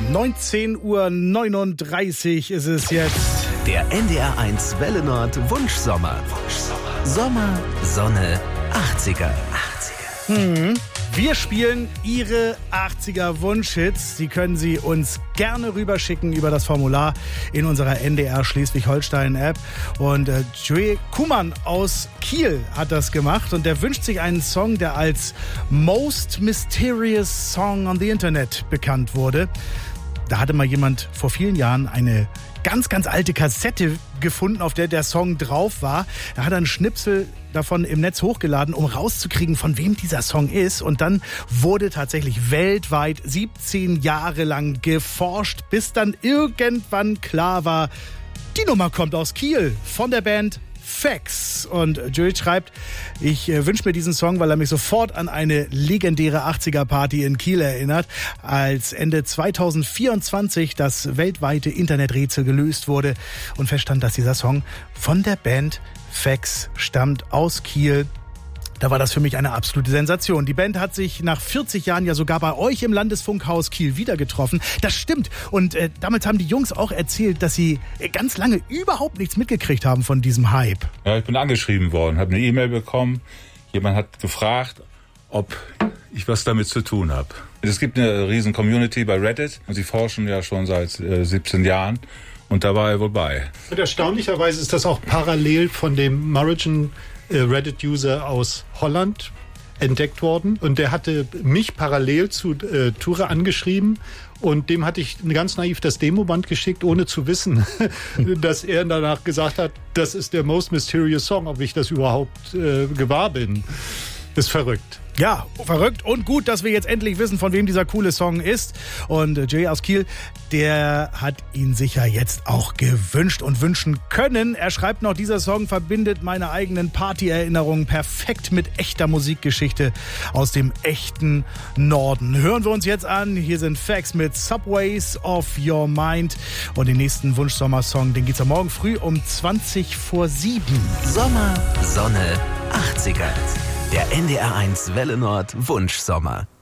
19:39 Uhr ist es jetzt. Der NDR1 Welle Nord Wunschsommer. Sommer, Sonne, 80er. Wir spielen Ihre 80er Wunschhits. Sie können sie uns gerne rüberschicken über das Formular in unserer NDR Schleswig-Holstein-App. Und Joey Kuhmann aus Kiel hat das gemacht. Und der wünscht sich einen Song, der als Most Mysterious Song on the Internet bekannt wurde. Da hatte mal jemand vor vielen Jahren eine ganz, ganz alte Kassette gefunden, auf der der Song drauf war. Da hat er einen Schnipsel davon im Netz hochgeladen, um rauszukriegen, von wem dieser Song ist. Und dann wurde tatsächlich weltweit 17 Jahre lang geforscht, bis dann irgendwann klar war, die Nummer kommt aus Kiel von der Band Fax. Und Joey schreibt, ich wünsche mir diesen Song, weil er mich sofort an eine legendäre 80er-Party in Kiel erinnert, als Ende 2024 das weltweite Interneträtsel gelöst wurde und feststand, dass dieser Song von der Band Fax stammt aus Kiel. Da war das für mich eine absolute Sensation. Die Band hat sich nach 40 Jahren ja sogar bei euch im Landesfunkhaus Kiel wieder getroffen. Das stimmt. Und damals haben die Jungs auch erzählt, dass sie ganz lange überhaupt nichts mitgekriegt haben von diesem Hype. Ja, ich bin angeschrieben worden, habe eine E-Mail bekommen. Jemand hat gefragt, ob ich was damit zu tun habe. Es gibt eine riesen Community bei Reddit und sie forschen ja schon seit 17 Jahren. Und da war er wohl bei. Und erstaunlicherweise ist das auch parallel von dem Marajan Reddit-User aus Holland entdeckt worden. Und der hatte mich parallel zu Ture angeschrieben. Und dem hatte ich ganz naiv das Demoband geschickt, ohne zu wissen, dass er danach gesagt hat, das ist der Most Mysterious Song, ob ich das überhaupt gewahr bin. Das ist verrückt. Ja, verrückt und gut, dass wir jetzt endlich wissen, von wem dieser coole Song ist. Und Jay aus Kiel, der hat ihn sicher jetzt auch gewünscht und wünschen können. Er schreibt noch, dieser Song verbindet meine eigenen Partyerinnerungen perfekt mit echter Musikgeschichte aus dem echten Norden. Hören wir uns jetzt an. Hier sind Fax mit Subways of Your Mind. Und den nächsten Wunschsommersong, den geht's am Morgen früh um 7:20. Sommer, Sonne, 80er. Der NDR1 Welle Nord Wunschsommer.